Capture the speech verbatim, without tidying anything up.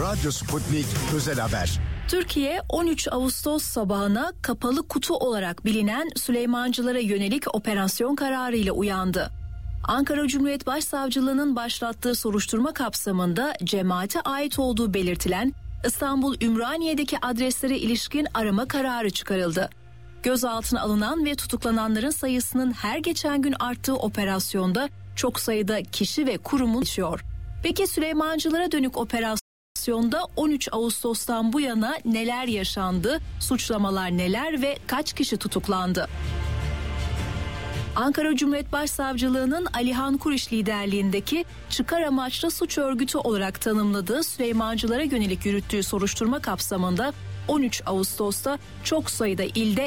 Radyo Sputnik Özel Haber. Türkiye on üç Ağustos sabahına kapalı kutu olarak bilinen Süleymancılara yönelik operasyon kararıyla uyandı. Ankara Cumhuriyet Başsavcılığı'nın başlattığı soruşturma kapsamında cemaate ait olduğu belirtilen İstanbul Ümraniye'deki adreslere ilişkin arama kararı çıkarıldı. Gözaltına alınan ve tutuklananların sayısının her geçen gün arttığı operasyonda çok sayıda kişi ve kurumun yaşıyor. Peki Süleymancılara dönük operasyonda on üç Ağustos'tan bu yana neler yaşandı, suçlamalar neler ve kaç kişi tutuklandı? Ankara Cumhuriyet Başsavcılığı'nın Alihan Kuriş liderliğindeki çıkar amaçlı suç örgütü olarak tanımladığı Süleymancılara yönelik yürüttüğü soruşturma kapsamında on üç Ağustos'ta çok sayıda ilde